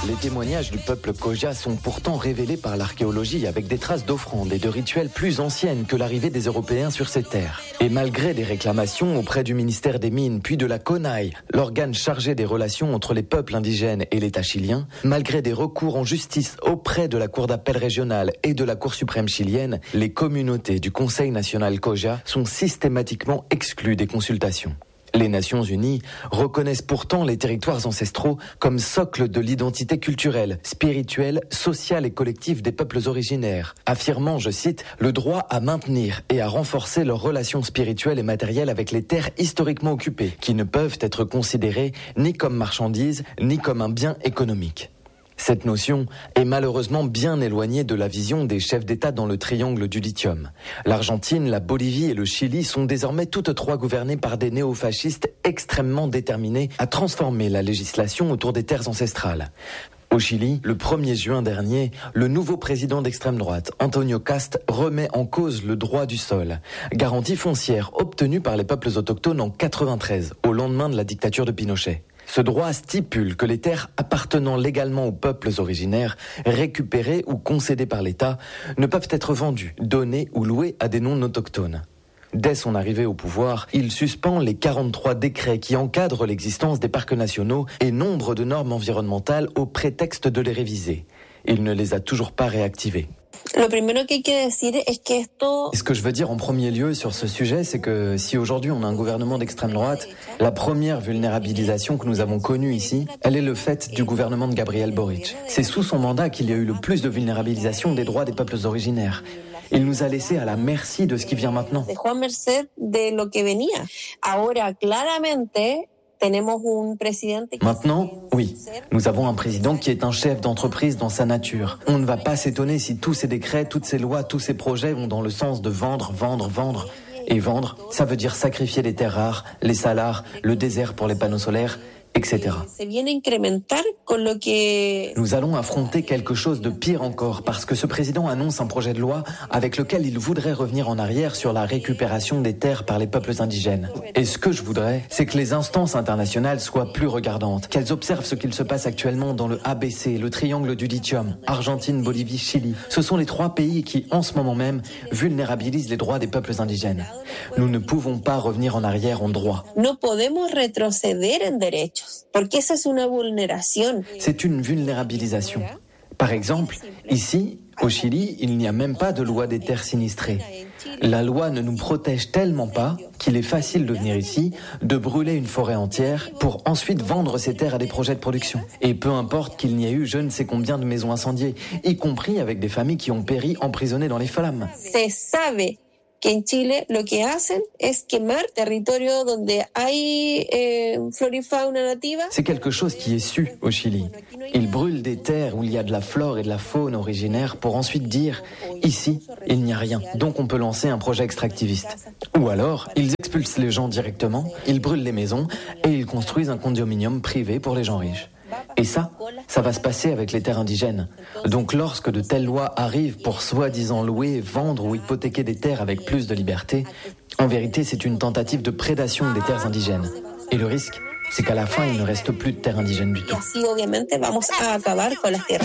Les témoignages du peuple Khoja sont pourtant révélés par l'archéologie avec des traces d'offrandes et de rituels plus anciennes que l'arrivée des Européens sur ces terres. Et malgré des réclamations auprès du ministère des Mines puis de la CONAIE, l'organe chargé des relations entre les peuples indigènes et l'État chilien, malgré des recours en justice auprès de la Cour d'appel régionale et de la Cour suprême chilienne, les communautés du Conseil national Khoja sont systématiquement exclues des consultations. Les Nations Unies reconnaissent pourtant les territoires ancestraux comme socle de l'identité culturelle, spirituelle, sociale et collective des peuples originaires, affirmant, je cite, le droit à maintenir et à renforcer leurs relations spirituelles et matérielles avec les terres historiquement occupées, qui ne peuvent être considérées ni comme marchandises, ni comme un bien économique. Cette notion est malheureusement bien éloignée de la vision des chefs d'État dans le triangle du lithium. L'Argentine, la Bolivie et le Chili sont désormais toutes trois gouvernées par des néofascistes extrêmement déterminés à transformer la législation autour des terres ancestrales. Au Chili, le 1er juin dernier, le nouveau président d'extrême droite, Antonio Cast, remet en cause le droit du sol, garantie foncière obtenue par les peuples autochtones en 1993, au lendemain de la dictature de Pinochet. Ce droit stipule que les terres appartenant légalement aux peuples originaires, récupérées ou concédées par l'État, ne peuvent être vendues, données ou louées à des non-autochtones. Dès son arrivée au pouvoir, il suspend les 43 décrets qui encadrent l'existence des parcs nationaux et nombre de normes environnementales au prétexte de les réviser. Il ne les a toujours pas réactivées. Ce que je veux dire en premier lieu sur ce sujet, c'est que si aujourd'hui on a un gouvernement d'extrême droite, la première vulnérabilisation que nous avons connue ici, elle est le fait du gouvernement de Gabriel Boric. C'est sous son mandat qu'il y a eu le plus de vulnérabilisation des droits des peuples originaires. Il nous a laissés à la merci de ce qui vient maintenant. Maintenant, oui, nous avons un président qui est un chef d'entreprise dans sa nature. On ne va pas s'étonner si tous ces décrets, toutes ces lois, tous ces projets vont dans le sens de vendre, vendre, vendre. Et vendre, ça veut dire sacrifier les terres rares, les salars, le désert pour les panneaux solaires, etc. Nous allons affronter quelque chose de pire encore parce que ce président annonce un projet de loi avec lequel il voudrait revenir en arrière sur la récupération des terres par les peuples indigènes. Et ce que je voudrais, c'est que les instances internationales soient plus regardantes, qu'elles observent ce qu'il se passe actuellement dans le ABC, le triangle du lithium, Argentine, Bolivie, Chili. Ce sont les trois pays qui, en ce moment même, vulnérabilisent les droits des peuples indigènes. Nous ne pouvons pas revenir en arrière en droit. C'est une vulnérabilisation. Par exemple, ici, au Chili, il n'y a même pas de loi des terres sinistrées. La loi ne nous protège tellement pas qu'il est facile de venir ici, de brûler une forêt entière pour ensuite vendre ces terres à des projets de production. Et peu importe qu'il n'y ait eu je ne sais combien de maisons incendiées, y compris avec des familles qui ont péri emprisonnées dans les flammes. En Chile, lo que hacen es quemar territorio donde hay flora y fauna nativa. C'est quelque chose qui est su au Chili. Ils brûlent des terres où il y a de la flore et de la faune originaire pour ensuite dire « ici, il n'y a rien, donc on peut lancer un projet extractiviste ». Ou alors, ils expulsent les gens directement, ils brûlent les maisons et ils construisent un condominium privé pour les gens riches. Et ça va se passer avec les terres indigènes. Donc lorsque de telles lois arrivent pour soi-disant louer, vendre ou hypothéquer des terres avec plus de liberté, en vérité c'est une tentative de prédation des terres indigènes. Et le risque, c'est qu'à la fin il ne reste plus de terres indigènes du tout.